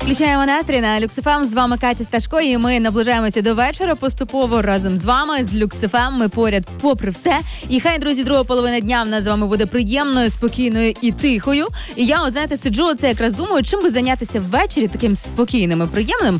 Включаємо настрій на Люкс ФМ. З вами Катя Сташко, і ми наближаємося до вечора поступово разом з вами, з Люкс ФМ. Ми поряд попри все. І хай, друзі, друга половина дня в нас з вами буде приємною, спокійною і тихою. І я, знаєте, сиджу оце якраз думаю, чим би зайнятися ввечері таким спокійним і приємним,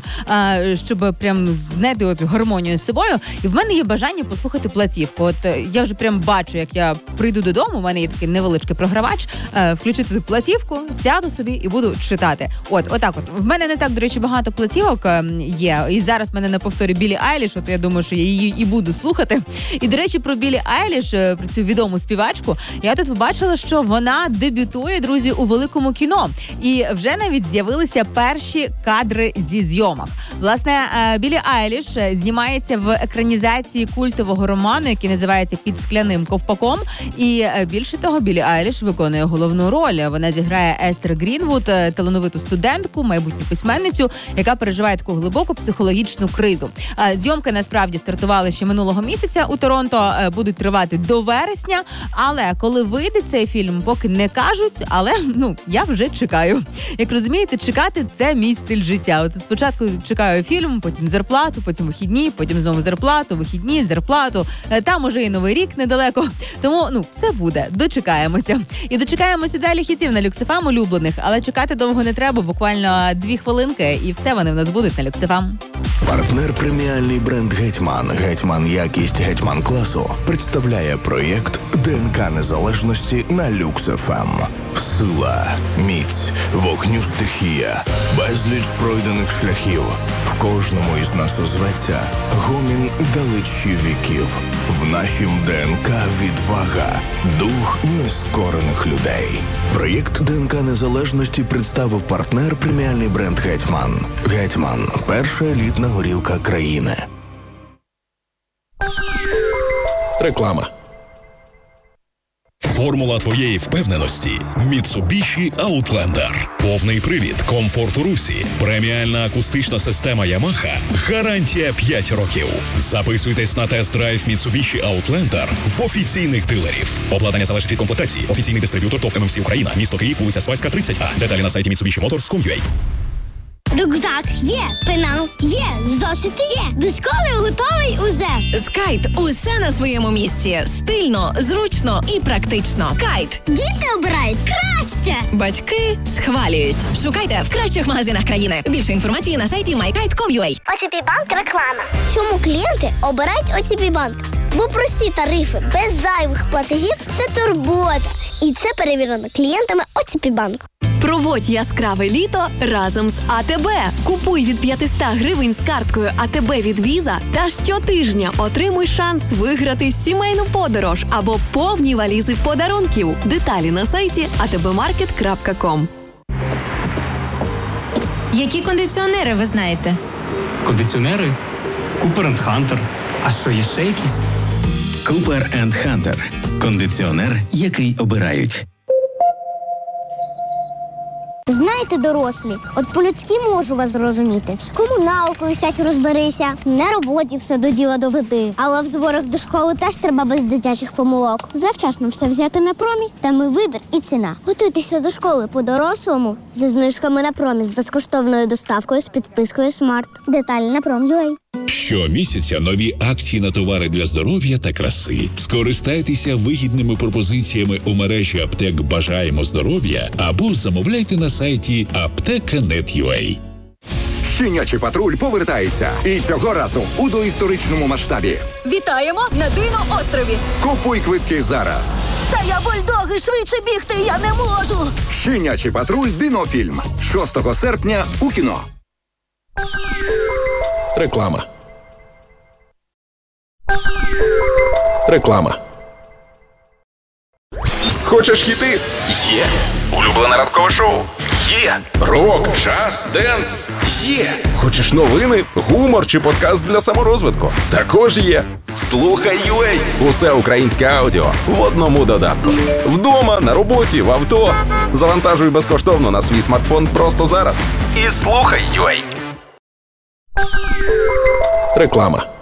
щоб прям знайти оцю гармонію з собою. І в мене є бажання послухати платівку. От я вже прям бачу, як я прийду додому, у мене є такий невеличкий програвач, включити платівку, сяду собі і буду читати. Отак. В мене не так, до речі, багато платівок є. І зараз в мене на повторі Білі Айліш, от я думаю, що я її і буду слухати. І, до речі, про Білі Айліш, про цю відому співачку, я тут побачила, що вона дебютує, друзі, у великому кіно. І вже навіть з'явилися перші кадри зі зйомок. Власне, Білі Айліш знімається в екранізації культового роману, який називається «Під скляним ковпаком». І більше того, Білі Айліш виконує головну роль. Вона зіграє Естер Грінвуд, талановиту студентку, майбутню письменницю, яка переживає таку глибоку психологічну кризу. Зйомки насправді стартували ще минулого місяця у Торонто, будуть тривати до вересня, але коли вийде цей фільм, поки не кажуть, але, я вже чекаю. Як розумієте, чекати – це мій стиль життя. От спочатку чекаю фільм, потім зарплату, потім вихідні, потім знову зарплату, вихідні, зарплату. Там уже і Новий рік недалеко. Тому, все буде. Дочекаємося. І дочекаємося далі хітів на Люкс ФМ улюблених, але чекати довго не треба, буквально 2 хвилинки, і все вони в нас будуть на Люкс ФМ. Партнер преміальний бренд «Гетьман». «Гетьман» якість «Гетьман» класу представляє проєкт ДНК незалежності на Люкс ФМ. Сила, міць, вогню стихія, безліч пройдених шляхів. В кожному із нас озветься гомін далечі віків. В нашім ДНК відвага, дух нескорених людей. Проєкт ДНК незалежності представив партнер преміальний бренд «Гетьман». «Гетьман» – перша елітна горілка країни. Реклама. Формула твоєї впевненості – Mitsubishi Outlander. Повний привід, комфорт у русі, преміальна акустична система Yamaha, гарантія 5 років. Записуйтесь на тест-драйв Mitsubishi Outlander в офіційних дилерів. Обладнання залежить від комплектації. Офіційний дистриб'ютор ТОВ ММС Україна. Місто Київ, вулиця Свайська, 30А. Деталі на сайті mitsubishimotors.com.ua. Рюкзак є, пенал є, зошити є. До школи готовий уже. З Кайт усе на своєму місці. Стильно, зручно і практично. Кайт. Діти обирають краще. Батьки схвалюють. Шукайте в кращих магазинах країни. Більше інформації на сайті mykite.com.ua. ОТП Банк реклама. Чому клієнти обирають ОТП Банк? Бо прості тарифи без зайвих платежів – це турбота. І це перевірено клієнтами ОТП Банк. Проводь яскраве літо разом з АТБ. Купуй від 500 гривень з карткою АТБ від Віза та щотижня отримуй шанс виграти сімейну подорож або повні валізи подарунків. Деталі на сайті atbmarket.com. Які кондиціонери ви знаєте? Кондиціонери? Cooper & Hunter. А що, є ще якісь? Cooper & Hunter. Кондиціонер, який обирають. Знаєте, дорослі, от по-людськи можу вас зрозуміти. З комуналкою сядь розберися, на роботі все до діла доведи. Але в зборах до школи теж треба без дитячих помилок. Завчасно все взяти на промі, там і вибір, і ціна. Готуйтеся до школи по-дорослому зі знижками на промі, з безкоштовною доставкою, з підпискою «Смарт». Деталі на Prom.ua. Щомісяця нові акції на товари для здоров'я та краси. Скористайтеся вигідними пропозиціями у мережі аптек «Бажаємо здоров'я» або замовляйте на сайті apteka.net.ua. Щенячий патруль повертається. І цього разу у доісторичному масштабі. Вітаємо на Дино-острові! Купуй квитки зараз. Та я бульдоги, швидше бігти я не можу! Щенячий патруль Динофільм. 6 серпня у кіно. Реклама. Реклама. Хочеш хіти? Є. Улюблене ранкове шоу? Є. Рок, джаз, денс? Є. Хочеш новини, гумор чи подкаст для саморозвитку? Також є. Слухай UA. Усе українське аудіо в одному додатку. Вдома, на роботі, в авто. Завантажуй безкоштовно на свій смартфон просто зараз. І слухай UA. Реклама.